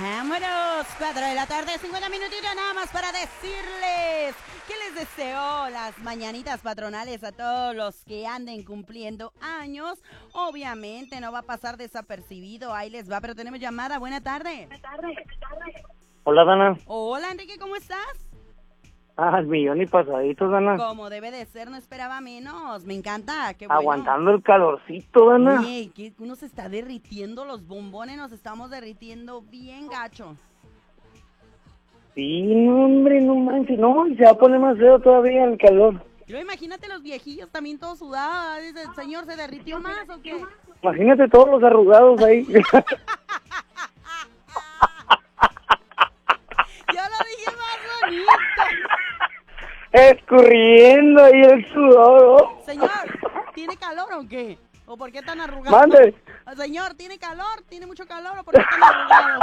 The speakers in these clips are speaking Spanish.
Vámonos, 4 de la tarde, 50 minutitos nada más para decirles que les deseo las mañanitas patronales a todos los que anden cumpliendo años. Obviamente no va a pasar desapercibido, ahí les va, pero tenemos llamada. Buena tarde. Hola, Dana. Hola, Enrique, ¿cómo estás? El millón y pasadito, Dana. Como debe de ser, no esperaba menos. Me encanta, qué bueno. Aguantando el calorcito, Dana. Oye, que uno se está derritiendo, los bombones nos estamos derritiendo bien gacho. Sí, no, hombre, no manches, no, y se va a poner más feo todavía el calor. Pero imagínate los viejillos también todos sudados. Dice, ¿el señor se derritió más o qué? Imagínate todos los arrugados ahí. Yo lo dije más bonito. Escurriendo ahí el sudor. ¿No? Señor, ¿tiene calor o qué? ¿O por qué tan arrugado? Mande. Señor, ¿tiene calor? ¿Tiene mucho calor o por qué tan arrugado?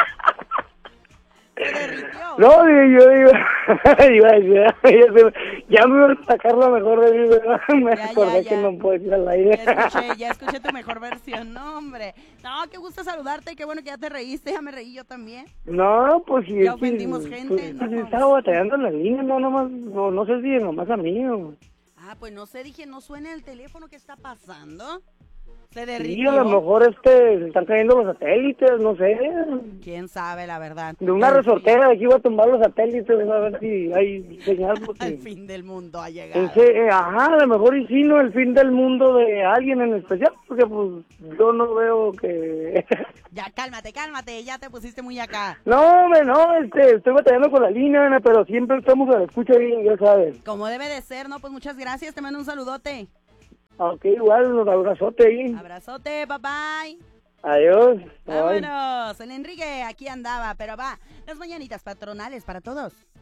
Se derritió. No, yo iba a decir, ya me iba a sacar lo mejor de mí, ¿verdad? Me acordé que no puedo ir al aire. Ya escuché tu mejor versión, no, hombre. No, qué gusto saludarte, qué bueno que ya te reíste, ya me reí yo también. No, pues sí. Ya ofendimos gente. Pues, estaba batallando en la línea, no sé si nomás a mí o... Pues no sé, dije, no suena el teléfono, ¿qué está pasando? Se Sí, derritió. a lo mejor se están cayendo los satélites, no sé. ¿Quién sabe, la verdad? De una resortera de aquí iba a tumbar los satélites, a ver si hay señal. Porque... El fin del mundo ha llegado. a lo mejor y sí, no el fin del mundo de alguien en especial, porque pues yo no veo que... Ya, cálmate, ya te pusiste muy acá. No, hombre, no, estoy batallando con la línea, Ana, pero siempre estamos a la escucha bien, ya sabes. Como debe de ser, ¿no? Pues muchas gracias, te mando un saludote. Ok, igual, un abrazote ahí. Abrazote, bye bye. Adiós. Vámonos, el Enrique aquí andaba, pero va, las mañanitas patronales para todos.